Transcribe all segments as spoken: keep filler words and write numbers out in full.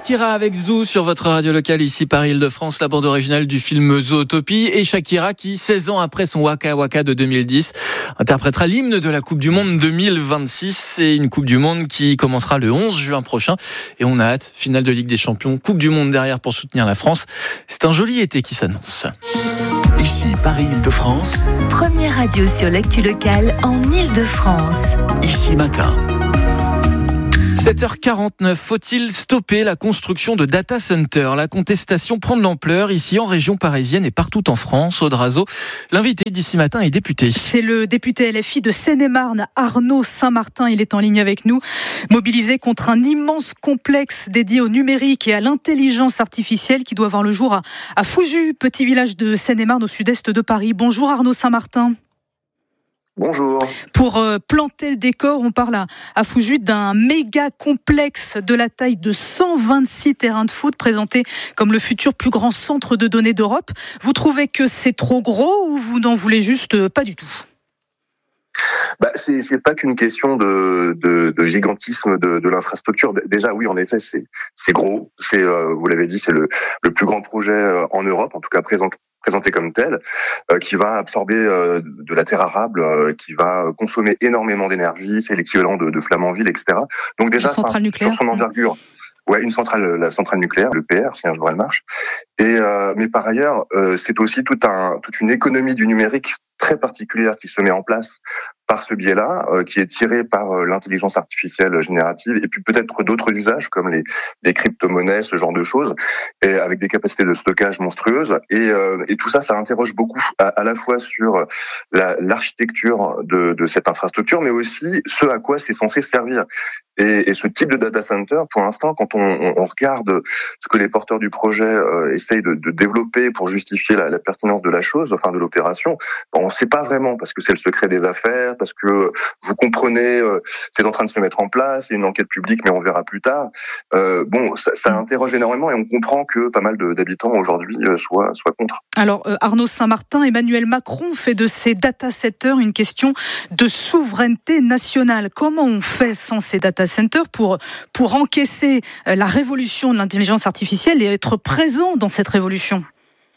Shakira avec Zou sur votre radio locale ici Paris-Île-de-France, la bande originale du film Zootopie. Et Shakira qui, seize ans après son Waka Waka de deux mille dix, interprétera l'hymne de la Coupe du Monde deux mille vingt-six. C'est une Coupe du Monde qui commencera le onze juin prochain. Et on a hâte, finale de Ligue des Champions, Coupe du Monde derrière pour soutenir la France. C'est un joli été qui s'annonce. Ici Paris-Île-de-France. Première radio sur l'actu locale en Île-de-France. Ici Matin. sept heures quarante-neuf, faut-il stopper la construction de data centers ? La contestation prend de l'ampleur ici en région parisienne et partout en France. Aude Razo, l'invité d'ici matin est député. C'est le député L F I de Seine-et-Marne, Arnaud Saint-Martin. Il est en ligne avec nous, mobilisé contre un immense complexe dédié au numérique et à l'intelligence artificielle qui doit voir le jour à, à Fouju, petit village de Seine-et-Marne au sud-est de Paris. Bonjour Arnaud Saint-Martin. Bonjour. Pour euh, planter le décor, on parle à, à Fouju d'un méga complexe de la taille de cent vingt-six terrains de foot présenté comme le futur plus grand centre de données d'Europe. Vous trouvez que c'est trop gros ou vous n'en voulez juste pas du tout ? Bah, c'est, c'est pas qu'une question de, de, de gigantisme de, de l'infrastructure. Déjà, oui, en effet, c'est, c'est gros. C'est, euh, vous l'avez dit, c'est le, le plus grand projet en Europe, en tout cas présenté. présenté comme tel, euh, qui va absorber euh, de la terre arable, euh, qui va consommer énormément d'énergie, c'est l'équivalent de, de Flamanville, et cetera. Donc déjà, centrale nucléaire. Sur son envergure, ouais, une centrale, la centrale nucléaire, le P R, si un jour elle marche. Et euh, mais par ailleurs, euh, c'est aussi tout un, toute une économie du numérique très particulière qui se met en place par ce biais-là, euh, qui est tiré par euh, l'intelligence artificielle générative, et puis peut-être d'autres usages comme les, les crypto-monnaies, ce genre de choses, et avec des capacités de stockage monstrueuses. Et, euh, et tout ça, ça interroge beaucoup à, à la fois sur la, l'architecture de, de cette infrastructure, mais aussi ce à quoi c'est censé servir. Et, et ce type de data center, pour l'instant, quand on, on regarde ce que les porteurs du projet euh, essayent de, de développer pour justifier la, la pertinence de la chose, enfin de l'opération, on ne sait pas vraiment, parce que c'est le secret des affaires, parce que vous comprenez, euh, c'est en train de se mettre en place, il y a une enquête publique, mais on verra plus tard. Euh, bon, ça, ça interroge énormément et on comprend que pas mal de, d'habitants aujourd'hui euh, soient, soient contre. Alors, euh, Arnaud Saint-Martin, Emmanuel Macron fait de ces data centers une question de souveraineté nationale. Comment on fait sans ces data centers pour, pour encaisser euh, la révolution de l'intelligence artificielle et être présent dans cette révolution ?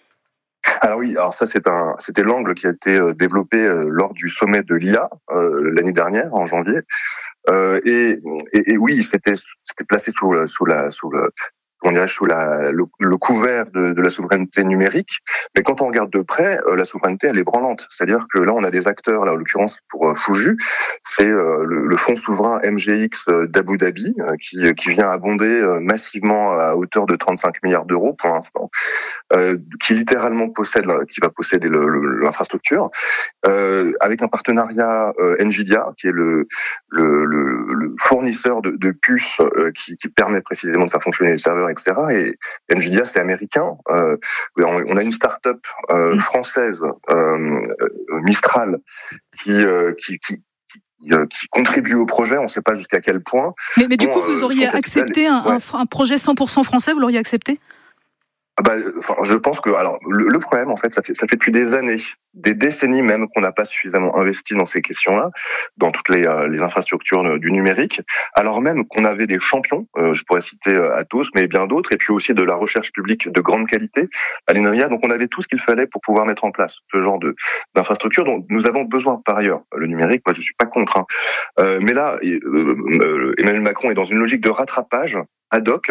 Alors oui, alors ça c'est un, c'était l'angle qui a été développé lors du sommet de l'I A euh, l'année dernière en janvier, euh, et, et, et oui, c'était, c'était placé sous, sous la, sous le, on dirait sous la, le, le couvert de, de la souveraineté numérique. Mais quand on regarde de près, euh, la souveraineté, elle est branlante. C'est-à-dire que là, on a des acteurs, là, en l'occurrence pour euh, Fouju, c'est euh, le, le fonds souverain M G X d'Abu Dhabi, euh, qui, qui vient abonder euh, massivement à hauteur de trente-cinq milliards d'euros pour l'instant, euh, qui littéralement possède, qui va posséder le, le, l'infrastructure, euh, avec un partenariat euh, Nvidia, qui est le, le, le, le fournisseur de, de puces euh, qui, qui permet précisément de faire fonctionner les serveurs, et cetera. Et Nvidia, c'est américain. Euh, on a une start-up euh, française, euh, Mistral, qui, euh, qui, qui Qui, qui contribue au projet, on ne sait pas jusqu'à quel point. Mais, mais du bon, coup, vous auriez euh, accepté un, ouais. un, un projet cent pour cent français, vous l'auriez accepté ? Bah, enfin, je pense que alors le, le problème en fait, ça fait ça fait depuis des années, des décennies même qu'on n'a pas suffisamment investi dans ces questions-là, dans toutes les euh, les infrastructures du numérique, alors même qu'on avait des champions, euh, je pourrais citer euh, Atos, mais bien d'autres, et puis aussi de la recherche publique de grande qualité à l'INRIA. Donc on avait tout ce qu'il fallait pour pouvoir mettre en place ce genre de d'infrastructure dont nous avons besoin par ailleurs. Le numérique, moi je suis pas contre, hein. euh, mais là, euh, euh, Emmanuel Macron est dans une logique de rattrapage ad hoc.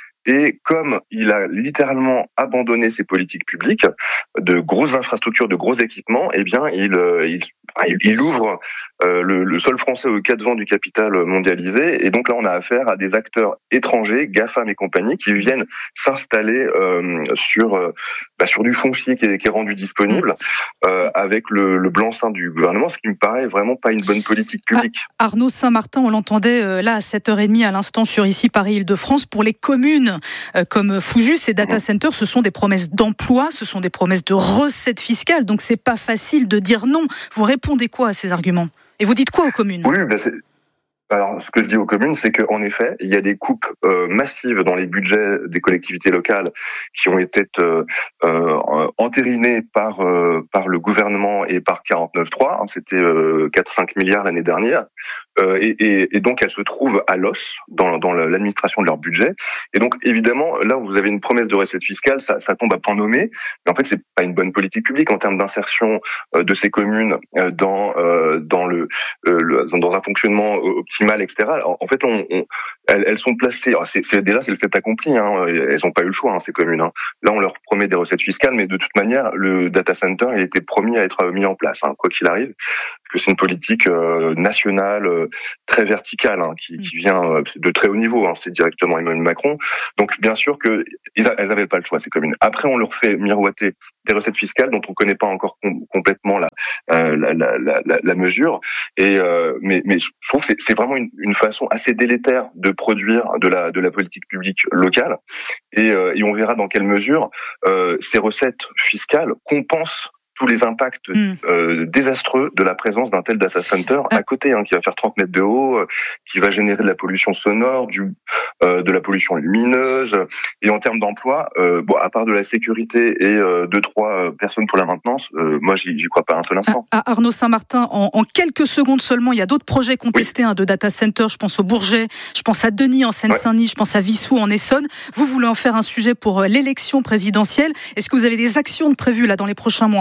Et comme il a littéralement abandonné ses politiques publiques, de grosses infrastructures, de gros équipements, eh bien, il, il, il ouvre euh, le, le sol français aux quatre vents du capital mondialisé. Et donc là, on a affaire à des acteurs étrangers, GAFAM et compagnie, qui viennent s'installer euh, sur, euh, bah, sur du foncier qui est, qui est rendu disponible, euh, avec le, le blanc-seing du gouvernement, ce qui me paraît vraiment pas une bonne politique publique. Ah, Arnaud Saint-Martin, on l'entendait euh, là à sept heures trente à l'instant sur ici Paris-Île-de-France. Pour les communes euh, comme Fouju, ces data centers, ce sont des promesses d'emploi, ce sont des promesses de recettes fiscales. Donc c'est pas facile de dire non. Vous répondez quoi à ces arguments ? Et vous dites quoi aux communes ? Oui, ben c'est... Alors, ce que je dis aux communes, c'est qu'en effet, il y a des coupes euh, massives dans les budgets des collectivités locales qui ont été euh, euh, entérinées par euh, par le gouvernement et par quarante-neuf trois. Hein, c'était euh, quatre à cinq milliards l'année dernière. euh, et, et, et donc elles se trouvent à l'os dans, dans l'administration de leur budget. Et donc évidemment, là où vous avez une promesse de recette fiscale, ça, ça tombe à point nommé. Mais en fait, c'est pas une bonne politique publique en termes d'insertion euh, de ces communes euh, dans euh, dans le, euh, le dans un fonctionnement optimal, et cetera. Alors, en fait, on, on elles, elles sont placées. Alors c'est, c'est déjà c'est le fait accompli. Hein, elles n'ont pas eu le choix, hein, ces communes. Hein. Là, on leur promet des recettes fiscales, mais de toute manière, le data center il était promis à être mis en place, hein, quoi qu'il arrive, parce que c'est une politique euh, nationale euh, très verticale, hein, qui, qui vient euh, de très haut niveau. Hein, c'est directement Emmanuel Macron. Donc, bien sûr que elles n'avaient pas le choix, ces communes. Après, on leur fait miroiter des recettes fiscales dont on connaît pas encore com- complètement la, euh, la, la, la, la mesure. Et euh, mais, mais je trouve que c'est, c'est vraiment une, une façon assez délétère de produire de la, de la politique publique locale. Et, euh, et on verra dans quelle mesure euh, ces recettes fiscales compensent tous les impacts mm. euh, désastreux de la présence d'un tel data center à côté, hein, qui va faire trente mètres de haut, euh, qui va générer de la pollution sonore, du, euh, de la pollution lumineuse. Et en termes d'emploi, euh, bon, à part de la sécurité et euh, deux, trois euh, personnes pour la maintenance, euh, moi, j'y, j'y crois pas un seul instant. À, à Arnaud Saint-Martin, en, en quelques secondes seulement, il y a d'autres projets contestés, oui. hein, de data center. Je pense au Bourget, je pense à Denis en Seine-Saint-Denis, ouais. je pense à Vissou en Essonne. Vous voulez en faire un sujet pour l'élection présidentielle. Est-ce que vous avez des actions de prévues là dans les prochains mois ?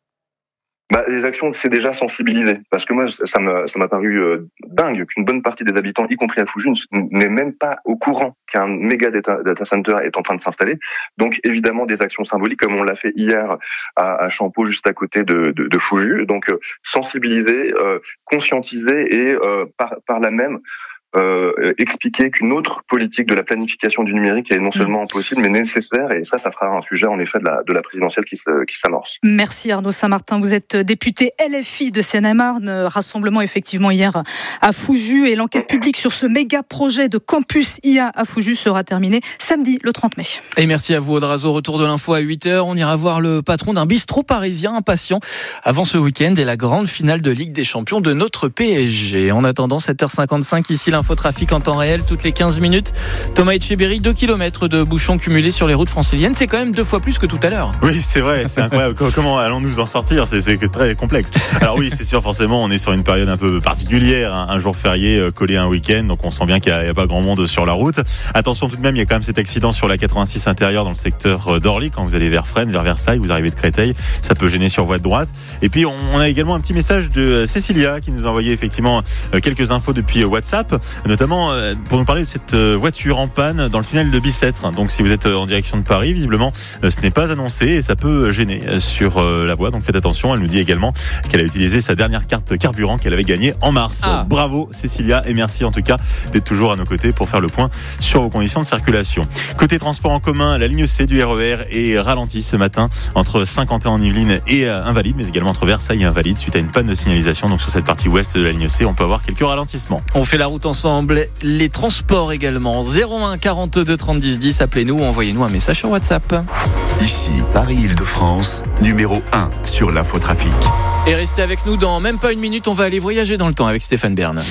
Bah, les actions, c'est déjà sensibiliser. Parce que moi, ça m'a, ça m'a paru euh, dingue qu'une bonne partie des habitants, y compris à Foujoun, n'est même pas au courant qu'un méga data, data center est en train de s'installer. Donc, évidemment, des actions symboliques, comme on l'a fait hier à, à Champeau, juste à côté de, de, de Foujoun. Donc, euh, sensibiliser, euh, conscientiser et euh, par, par là même, Euh, expliquer qu'une autre politique de la planification du numérique est non seulement possible mais nécessaire, et ça, ça fera un sujet en effet de la, de la présidentielle qui, se, qui s'amorce. Merci Arnaud Saint-Martin, vous êtes député L F I de Seine-et-Marne, rassemblement effectivement hier à Foujoun, et l'enquête publique sur ce méga projet de campus I A à Foujoun sera terminée samedi le trente mai. Et merci à vous Audrazo, retour de l'info à huit heures, on ira voir le patron d'un bistrot parisien impatient avant ce week-end et la grande finale de Ligue des Champions de notre P S G. En attendant, sept heures cinquante-cinq ici, l'infotrafic en temps réel, toutes les quinze minutes. Thomas Etcheberry, deux kilomètres de bouchons cumulés sur les routes franciliennes. C'est quand même deux fois plus que tout à l'heure. Oui, c'est vrai, c'est incroyable. Comment allons-nous en sortir ? c'est, c'est très complexe. Alors oui, c'est sûr, forcément, on est sur une période un peu particulière. Hein. Un jour férié collé à un week-end, donc on sent bien qu'il n'y a, a pas grand monde sur la route. Attention tout de même, il y a quand même cet accident sur la quatre-vingt-six intérieure dans le secteur d'Orly. Quand vous allez vers Fresnes, vers Versailles, vous arrivez de Créteil, ça peut gêner sur voie de droite. Et puis, on a également un petit message de Cécilia qui nous a envoyé effectivement quelques infos depuis WhatsApp, notamment pour nous parler de cette voiture en panne dans le tunnel de Bicêtre. Donc si vous êtes en direction de Paris, visiblement ce n'est pas annoncé et ça peut gêner sur la voie, donc faites attention. Elle nous dit également qu'elle a utilisé sa dernière carte carburant qu'elle avait gagnée en mars. Ah. Bravo Cécilia, et merci en tout cas d'être toujours à nos côtés pour faire le point sur vos conditions de circulation. Côté transport en commun, la ligne C du R E R est ralentie ce matin entre Saint-Quentin en Yvelines et Invalides, mais également entre Versailles et Invalides suite à une panne de signalisation. Donc sur cette partie ouest de la ligne C, on peut avoir quelques ralentissements. On fait la route ensemble, les transports également. zéro un quarante-deux trente dix dix, appelez-nous ou envoyez-nous un message sur WhatsApp. Ici, Paris-Île-de-France, numéro un sur l'infotrafic. Et restez avec nous, dans même pas une minute, on va aller voyager dans le temps avec Stéphane Bern.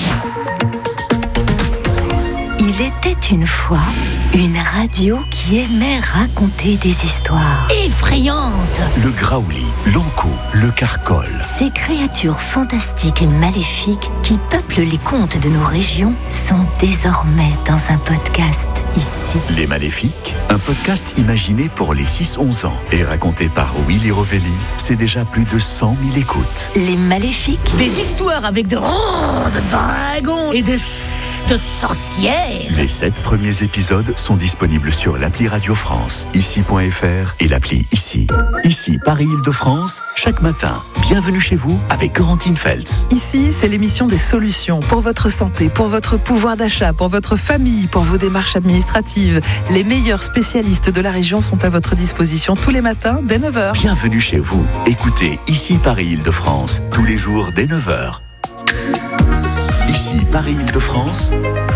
Il était une fois une radio qui aimait raconter des histoires effrayantes. Le graouli, l'ankou, le carcol. Ces créatures fantastiques et maléfiques qui peuplent les contes de nos régions sont désormais dans un podcast ici. Les Maléfiques, un podcast imaginé pour les six onze ans et raconté par Willy Rovelli. C'est déjà plus de cent mille écoutes. Les Maléfiques. Des histoires avec de, oh, de dragons et de... de sorcières. Les sept premiers épisodes sont disponibles sur l'appli Radio France, ici point f r et l'appli Ici. Ici, Paris-Île-de-France, chaque matin. Bienvenue chez vous avec Corentine Feltz. Ici, c'est l'émission des solutions pour votre santé, pour votre pouvoir d'achat, pour votre famille, pour vos démarches administratives. Les meilleurs spécialistes de la région sont à votre disposition tous les matins dès neuf heures. Bienvenue chez vous. Écoutez Ici Paris-Île-de-France, tous les jours dès neuf heures. Ici, Paris-Île-de-France.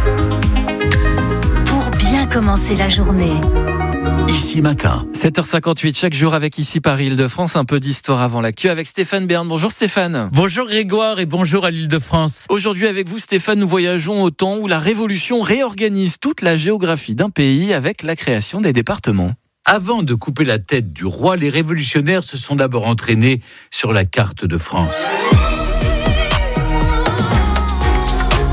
Pour bien commencer la journée. Ici matin. sept heures cinquante-huit, chaque jour avec Ici Paris-Île-de-France. Un peu d'histoire avant la queue avec Stéphane Bern. Bonjour Stéphane. Bonjour Grégoire et bonjour à l'Île-de-France. Aujourd'hui avec vous Stéphane, nous voyageons au temps où la Révolution réorganise toute la géographie d'un pays avec la création des départements. Avant de couper la tête du roi, les révolutionnaires se sont d'abord entraînés sur la carte de France.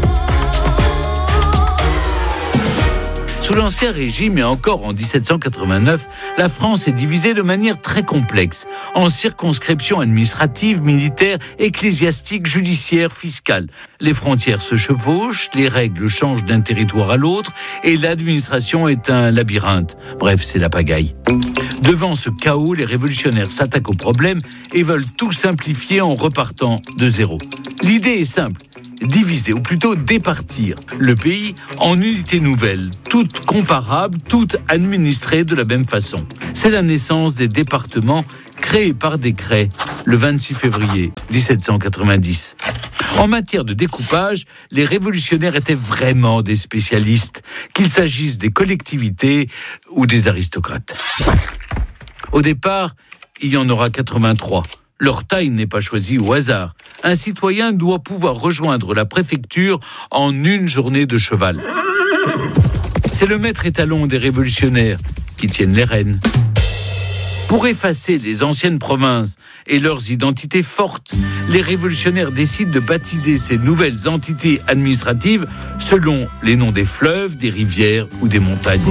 Sous l'Ancien Régime et encore en dix-sept cent quatre-vingt-neuf, la France est divisée de manière très complexe, en circonscriptions administratives, militaires, ecclésiastiques, judiciaires, fiscales. Les frontières se chevauchent, les règles changent d'un territoire à l'autre et l'administration est un labyrinthe. Bref, c'est la pagaille. Devant ce chaos, les révolutionnaires s'attaquent au problème et veulent tout simplifier en repartant de zéro. L'idée est simple. Diviser, ou plutôt départir, le pays en unités nouvelles, toutes comparables, toutes administrées de la même façon. C'est la naissance des départements créés par décret le vingt-six février dix-sept cent quatre-vingt-dix. En matière de découpage, les révolutionnaires étaient vraiment des spécialistes, qu'il s'agisse des collectivités ou des aristocrates. Au départ, il y en aura quatre-vingt-trois. Leur taille n'est pas choisie au hasard. Un citoyen doit pouvoir rejoindre la préfecture en une journée de cheval. C'est le maître étalon des révolutionnaires qui tiennent les rênes. Pour effacer les anciennes provinces et leurs identités fortes, les révolutionnaires décident de baptiser ces nouvelles entités administratives selon les noms des fleuves, des rivières ou des montagnes.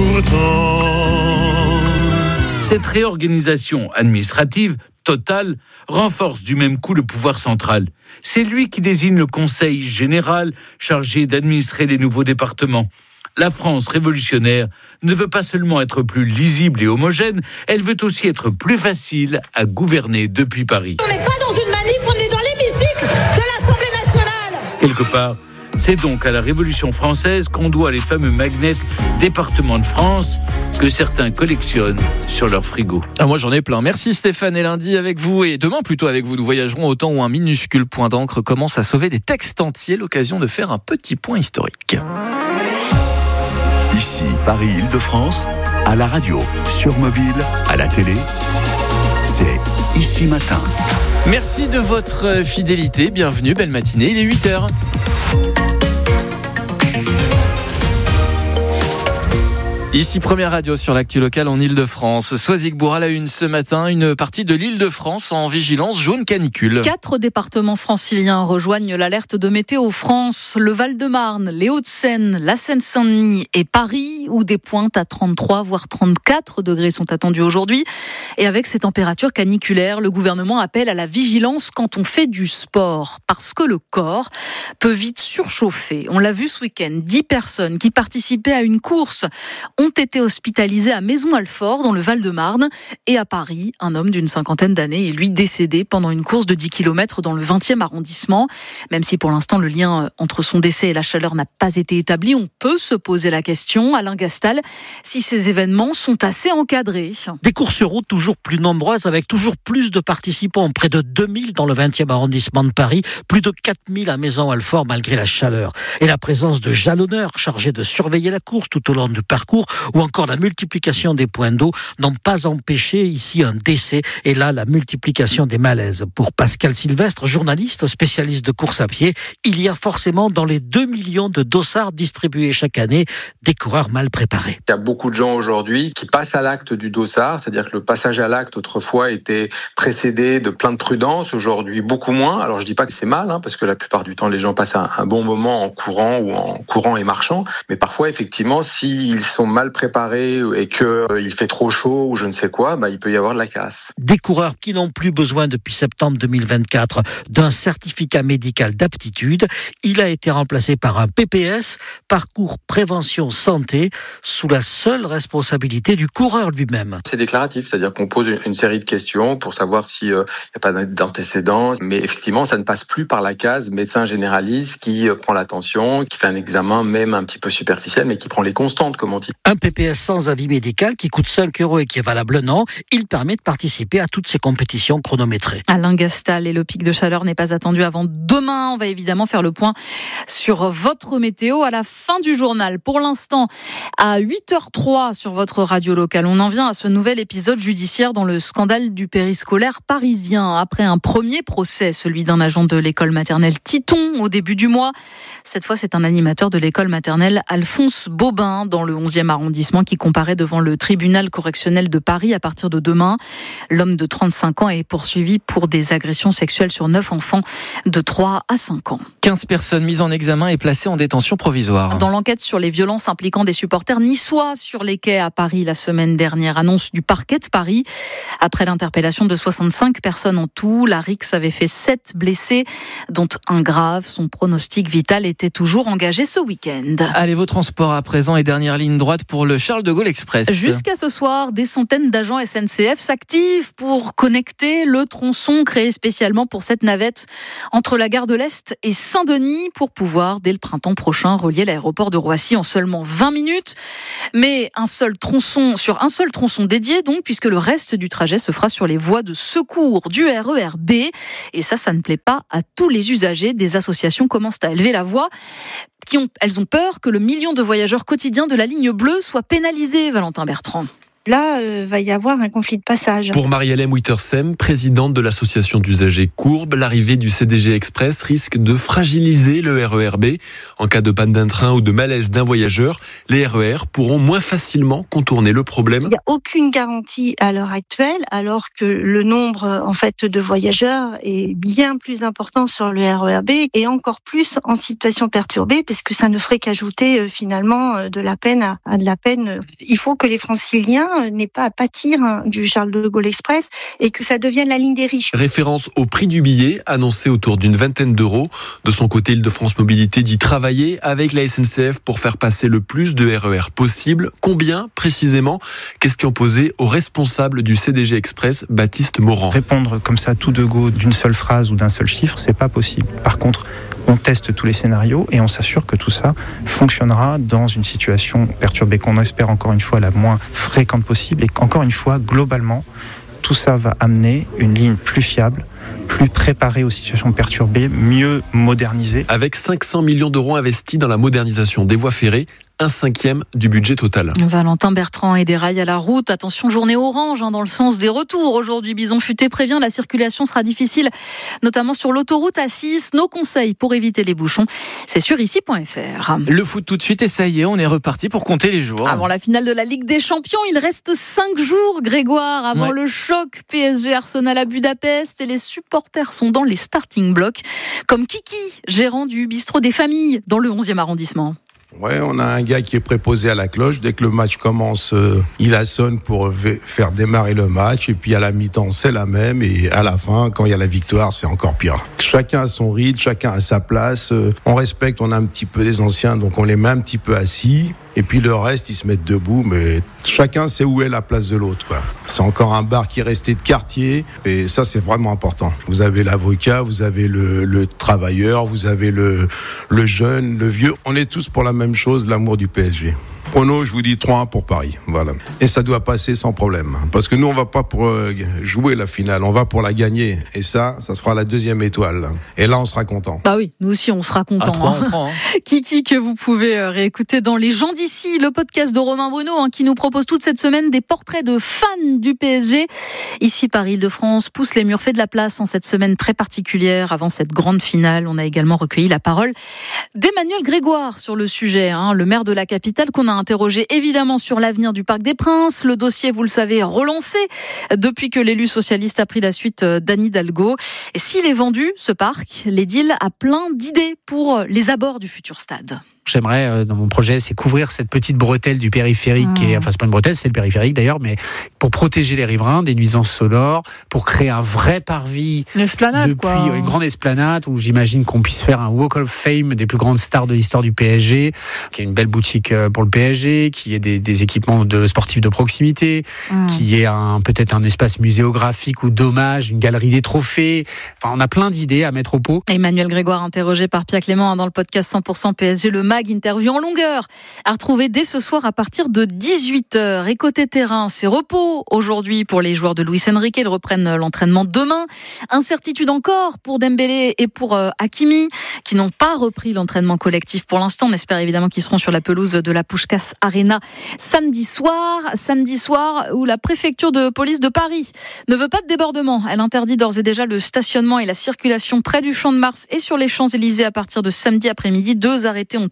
Cette réorganisation administrative totale renforce du même coup le pouvoir central. C'est lui qui désigne le conseil général chargé d'administrer les nouveaux départements. La France révolutionnaire ne veut pas seulement être plus lisible et homogène, elle veut aussi être plus facile à gouverner depuis Paris. On n'est pas dans une manif, on est dans l'hémicycle de l'Assemblée nationale. Quelque part, c'est donc à la Révolution française qu'on doit les fameux magnets départements de France que certains collectionnent sur leur frigo. Ah, moi j'en ai plein. Merci Stéphane, et lundi avec vous, et demain plutôt avec vous, nous voyagerons au temps où un minuscule point d'encre commence à sauver des textes entiers, l'occasion de faire un petit point historique. Ici, Paris-Île-de-France, à la radio, sur mobile, à la télé, c'est Ici Matin. Merci de votre fidélité, bienvenue, belle matinée, il est huit heures. Ici, première radio sur l'actu locale en Île-de-France. Soisigbourg à la une ce matin, une partie de l'Île-de-France en vigilance jaune canicule. Quatre départements franciliens rejoignent l'alerte de Météo France. Le Val-de-Marne, les Hauts-de-Seine, la Seine-Saint-Denis et Paris, où des pointes à trente-trois voire trente-quatre degrés sont attendues aujourd'hui. Et avec ces températures caniculaires, le gouvernement appelle à la vigilance quand on fait du sport. Parce que le corps peut vite surchauffer. On l'a vu ce week-end, dix personnes qui participaient à une course ont été hospitalisés à Maisons-Alfort dans le Val-de-Marne, et à Paris, un homme d'une cinquantaine d'années est lui décédé pendant une course de dix kilomètres dans le vingtième arrondissement. Même si pour l'instant le lien entre son décès et la chaleur n'a pas été établi, on peut se poser la question, Alain Gastal, si ces événements sont assez encadrés. Des courses sur route toujours plus nombreuses, avec toujours plus de participants, près de deux mille dans le vingtième arrondissement de Paris, plus de quatre mille à Maisons-Alfort malgré la chaleur. Et la présence de jalonneurs chargés de surveiller la course tout au long du parcours, ou encore la multiplication des points d'eau n'ont pas empêché ici un décès, et là la multiplication des malaises. Pour Pascal Sylvestre, journaliste spécialiste de course à pied, il y a forcément dans les deux millions de dossards distribués chaque année des coureurs mal préparés. Il y a beaucoup de gens aujourd'hui qui passent à l'acte du dossard, c'est-à-dire que le passage à l'acte autrefois était précédé de plein de prudence, aujourd'hui beaucoup moins. Alors je dis pas que c'est mal, hein, parce que la plupart du temps les gens passent un, un bon moment en courant ou en courant et marchant, mais parfois effectivement s'ils sont mal préparés et qu'il euh, fait trop chaud ou je ne sais quoi, bah, il peut y avoir de la casse. Des coureurs qui n'ont plus besoin depuis septembre deux mille vingt-quatre d'un certificat médical d'aptitude. Il a été remplacé par un P P S, parcours prévention santé, sous la seule responsabilité du coureur lui-même. C'est déclaratif, c'est-à-dire qu'on pose une, une série de questions pour savoir s'il n'y euh, a pas d'antécédents, mais effectivement ça ne passe plus par la case médecin généraliste qui euh, prend l'attention, qui fait un examen même un petit peu superficiel, mais qui prend les constantes, comme on dit. Un P P S sans avis médical qui coûte cinq euros et qui est valable un an. Il permet de participer à toutes ces compétitions chronométrées. Alain Gastal, et le pic de chaleur n'est pas attendu avant demain. On va évidemment faire le point sur votre météo à la fin du journal. Pour l'instant, à huit heures trois sur votre radio locale, on en vient à ce nouvel épisode judiciaire dans le scandale du périscolaire parisien. Après un premier procès, celui d'un agent de l'école maternelle Titon au début du mois. Cette fois, c'est un animateur de l'école maternelle Alphonse Bobin dans le onzième arrondissement arrondissement qui comparaît devant le tribunal correctionnel de Paris à partir de demain. L'homme de trente-cinq ans est poursuivi pour des agressions sexuelles sur neuf enfants de trois à cinq ans. quinze personnes mises en examen et placées en détention provisoire. Dans l'enquête sur les violences impliquant des supporters niçois sur les quais à Paris la semaine dernière, annonce du parquet de Paris. Après l'interpellation de soixante-cinq personnes en tout, la rixe avait fait sept blessés, dont un grave. Son pronostic vital était toujours engagé ce week-end. Allez, vos transports à présent et dernière ligne droite pour le Charles de Gaulle Express. Jusqu'à ce soir, des centaines d'agents S N C F s'activent pour connecter le tronçon créé spécialement pour cette navette entre la gare de l'Est et Saint-Denis pour pouvoir, dès le printemps prochain, relier l'aéroport de Roissy en seulement vingt minutes. Mais un seul tronçon, sur un seul tronçon dédié donc, puisque le reste du trajet se fera sur les voies de secours du R E R B. Et ça, ça ne plaît pas à tous les usagers. Des associations commencent à élever la voix. Qui ont, elles ont peur que le million de voyageurs quotidiens de la ligne bleue soit pénalisé, Valentin Bertrand. Là, euh, va y avoir un conflit de passage. Pour Marie-Hélène Wittersem, présidente de l'association d'usagers Courbe, l'arrivée du C D G Express risque de fragiliser le R E R B. En cas de panne d'un train ou de malaise d'un voyageur, les R E R pourront moins facilement contourner le problème. Il n'y a aucune garantie à l'heure actuelle, alors que le nombre en fait de voyageurs est bien plus important sur le R E R B et encore plus en situation perturbée, parce que ça ne ferait qu'ajouter euh, finalement euh, de la peine à, à de la peine. Il faut que les Franciliens n'est pas à pâtir du Charles de Gaulle Express et que ça devienne la ligne des riches. Référence au prix du billet, annoncé autour d'une vingtaine d'euros. De son côté, Île-de-France Mobilité dit travailler avec la S N C F pour faire passer le plus de R E R possible. Combien précisément ? Question posée au responsable du C D G Express, Baptiste Morand. Répondre comme ça tout de go d'une seule phrase ou d'un seul chiffre, c'est pas possible. Par contre, on teste tous les scénarios et on s'assure que tout ça fonctionnera dans une situation perturbée qu'on espère encore une fois la moins fréquente possible et qu'encore une fois, globalement, tout ça va amener une ligne plus fiable, plus préparée aux situations perturbées, mieux modernisée. Avec cinq cents millions d'euros investis dans la modernisation des voies ferrées, un cinquième du budget total. Valentin Bertrand et des rails à la route. Attention, journée orange hein, dans le sens des retours. Aujourd'hui, Bison Futé prévient, la circulation sera difficile, notamment sur l'autoroute A six. Nos conseils pour éviter les bouchons, c'est sur ici point f r. Le foot tout de suite et ça y est, on est reparti pour compter les jours. Avant la finale de la Ligue des Champions, il reste cinq jours, Grégoire, avant ouais. le choc P S G Arsenal à Budapest et les supporters sont dans les starting blocks, comme Kiki, gérant du bistrot des familles dans le onzième arrondissement. Ouais, on a un gars qui est préposé à la cloche. Dès que le match commence, euh, il sonne pour faire démarrer le match. Et puis à la mi-temps, c'est la même. Et à la fin, quand il y a la victoire, c'est encore pire. Chacun a son rythme, chacun a sa place. Euh, on respecte, on a un petit peu les anciens, donc on les met un petit peu assis. Et puis le reste, ils se mettent debout, mais chacun sait où est la place de l'autre, quoi. C'est encore un bar qui est resté de quartier, et ça, c'est vraiment important. Vous avez l'avocat, vous avez le, le travailleur, vous avez le, le jeune, le vieux. On est tous pour la même chose, l'amour du P S G. Prono, je vous dis trois un pour Paris, voilà. Et ça doit passer sans problème, parce que nous, on va pas pour euh, jouer la finale, on va pour la gagner. Et ça, ça se fera la deuxième étoile. Et là, on sera content. Bah oui, nous aussi, on sera content. trois, hein. Prend, hein. Kiki, que vous pouvez réécouter dans Les gens d'ici, le podcast de Romain Bruno, hein, qui nous propose toute cette semaine des portraits de fans du P S G. Ici, Paris Île-de-France pousse les murs, fait de la place en cette semaine très particulière avant cette grande finale. On a également recueilli la parole d'Emmanuel Grégoire sur le sujet, hein, le maire de la capitale qu'on a interrogé évidemment sur l'avenir du Parc des Princes. Le dossier, vous le savez, relancé depuis que l'élu socialiste a pris la suite d'Anne Hidalgo. Et s'il est vendu, ce parc, l'édile a plein d'idées pour les abords du futur stade. J'aimerais, dans mon projet, c'est couvrir cette petite bretelle du périphérique. Mmh. Et, enfin, c'est pas une bretelle, c'est le périphérique d'ailleurs, mais pour protéger les riverains des nuisances sonores, pour créer un vrai parvis. Une esplanade, depuis, quoi. Une grande esplanade où j'imagine qu'on puisse faire un Walk of Fame des plus grandes stars de l'histoire du P S G, qui est une belle boutique pour le P S G, qui ait des, des équipements de sportifs de proximité, mmh. qui ait un, peut-être un espace muséographique ou d'hommage, une galerie des trophées. Enfin, on a plein d'idées à mettre au pot. Emmanuel Grégoire, interrogé par Pierre Clément dans le podcast cent pour cent P S G, le mag interview en longueur à retrouver dès ce soir à partir de dix-huit heures. Et côté terrain, c'est repos aujourd'hui pour les joueurs de Luis Enrique. Ils reprennent l'entraînement demain. Incertitude encore pour Dembélé et pour euh, Hakimi, qui n'ont pas repris l'entraînement collectif pour l'instant. On espère évidemment qu'ils seront sur la pelouse de la Puskás Arena samedi soir. Samedi soir où la préfecture de police de Paris ne veut pas de débordement. Elle interdit d'ores et déjà le stationnement et la circulation près du Champ de Mars et sur les Champs-Élysées à partir de samedi après-midi. Deux arrêtés ont été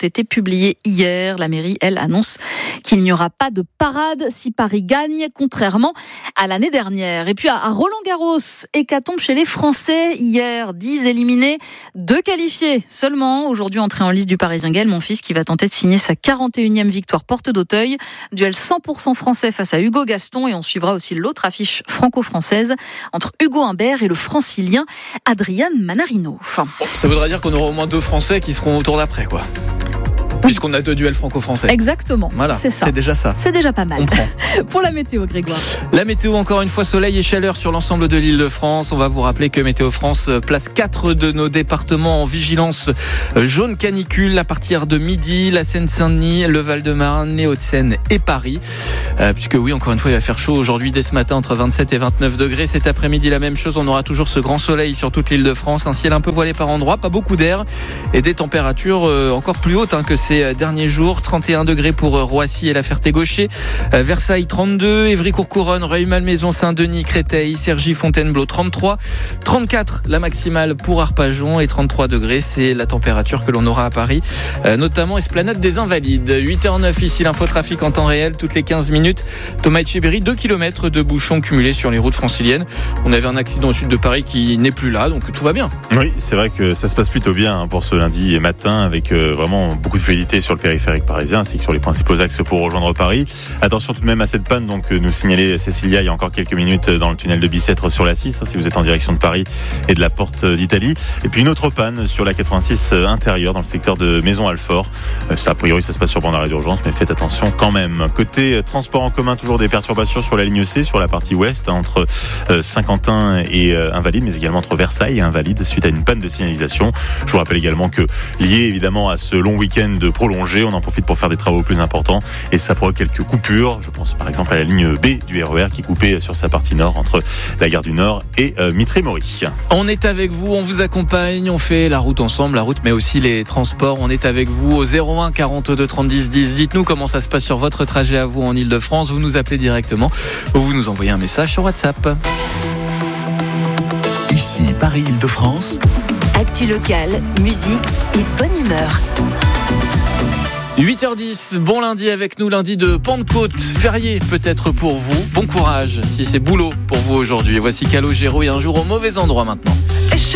été publiés hier. La mairie, elle, annonce qu'il n'y aura pas de parade si Paris gagne, contrairement à l'année dernière. Et puis à Roland-Garros, hécatombe chez les Français hier. dix éliminés, deux qualifiés seulement. Aujourd'hui, entré en liste du Parisien Gaël Monfils qui va tenter de signer sa quarante et unième victoire porte d'Auteuil. Duel cent pour cent français face à Hugo Gaston et on suivra aussi l'autre affiche franco-française entre Hugo Humbert et le francilien Adrian Manarino. Enfin, ça voudrait dire qu'on aura au moins deux Français qui seront au tour d'après, quoi. Puisqu'on a deux duels franco-français. Exactement, voilà, c'est ça. C'est déjà ça. C'est déjà pas mal. On prend. Pour la météo, Grégoire. La météo, encore une fois, soleil et chaleur sur l'ensemble de l'île de France. On va vous rappeler que Météo France place quatre de nos départements en vigilance jaune canicule à partir de midi. La Seine-Saint-Denis, le Val-de-Marne, les Hauts-de-Seine et Paris. Euh, puisque oui, encore une fois, il va faire chaud aujourd'hui dès ce matin entre vingt-sept et vingt-neuf degrés. Cet après-midi, la même chose. On aura toujours ce grand soleil sur toute l'île de France. Un ciel un peu voilé par endroits, pas beaucoup d'air et des températures euh, encore plus hautes hein, que ces derniers jours. trente et un degrés pour Roissy et la Ferté-Gaucher. Euh, Versailles trente-deux, Évry-Courcouronne, Rueil-Malmaison, Saint-Denis, Créteil, Cergy, Fontainebleau trente-trois, trente-quatre la maximale pour Arpajon et trente-trois degrés, c'est la température que l'on aura à Paris, euh, notamment Esplanade des Invalides. huit heures neuf ici, l'infotrafic en temps réel, toutes les quinze minutes. Thomas Etcheberry, deux kilomètres de bouchons cumulés sur les routes franciliennes. On avait un accident au sud de Paris qui n'est plus là, donc tout va bien. Oui, c'est vrai que ça se passe plutôt bien hein, pour ce lundi matin avec euh, vraiment beaucoup de fluidité sur le périphérique parisien ainsi que sur les principaux axes pour rejoindre Paris. Attention tout de même à cette panne, donc nous signalait Cécilia il y a encore quelques minutes dans le tunnel de Bicêtre sur la six, si vous êtes en direction de Paris et de la Porte d'Italie. Et puis une autre panne sur la quatre-vingt-six intérieure dans le secteur de Maison-Alfort. Ça, a priori, ça se passe sur bande d'arrêt d'urgence, mais faites attention quand même. Côté transport en commun, toujours des perturbations sur la ligne C, sur la partie ouest, entre Saint-Quentin et Invalides, mais également entre Versailles et Invalides, suite à une panne de signalisation. Je vous rappelle également que, lié évidemment à ce long week-end prolongé, on en profite pour faire des travaux plus importants et ça provoque quelques coupures. Je pense par exemple à la ligne B du R E R qui est coupée sur sa partie nord entre la gare du Nord et euh, Mitré-Mory. On est avec vous, on vous accompagne, on fait la route ensemble, la route mais aussi les transports. On est avec vous au zéro un quarante-deux trente dix dix. Dites-nous comment ça se passe sur votre trajet à vous en Ile-de-France. Vous nous appelez directement ou vous nous envoyez un message sur WhatsApp. Ici Paris Île-de-France. Actu locale, musique et bonne humeur. huit heures dix, bon lundi avec nous, lundi de Pentecôte, férié peut-être pour vous. Bon courage si c'est boulot pour vous aujourd'hui. Voici Calogero et un jour au mauvais endroit maintenant.